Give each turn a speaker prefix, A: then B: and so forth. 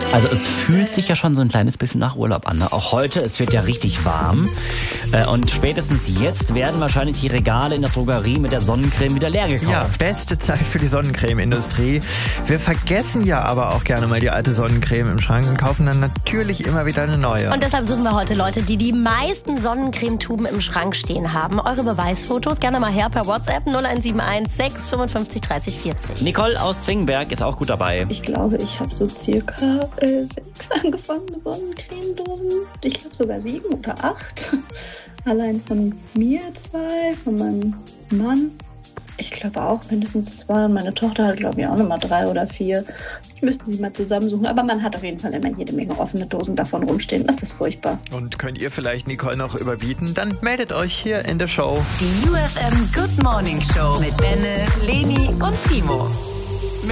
A: Also es fühlt sich ja schon so ein kleines bisschen nach Urlaub an. Ne? Auch heute, es wird ja richtig warm. Und spätestens jetzt werden wahrscheinlich die Regale in der Drogerie mit der Sonnencreme wieder leer gekauft.
B: Ja, beste Zeit für die Sonnencreme-Industrie. Wir vergessen ja aber auch gerne mal die alte Sonnencreme im Schrank und kaufen dann natürlich immer wieder eine neue.
C: Und deshalb suchen wir heute Leute, die die meisten Sonnencremetuben im Schrank stehen haben. Eure Beweisfotos gerne mal her per WhatsApp 0171 6 55 30 40.
A: Nicole aus Zwingenberg ist auch gut dabei.
D: Ich glaube, ich habe so circa 6 angefangene Sonnencremedosen. Ich glaube sogar 7 oder 8. Allein von mir 2, von meinem Mann. Ich glaube auch mindestens 2. Und meine Tochter hat, glaube ich, auch nochmal 3 oder 4. Ich müsste sie mal zusammensuchen. Aber man hat auf jeden Fall immer jede Menge offene Dosen davon rumstehen. Das ist furchtbar.
B: Und könnt ihr vielleicht Nicole noch überbieten? Dann meldet euch hier in der Show.
E: Die UFM Good Morning Show mit Benne, Leni und Timo.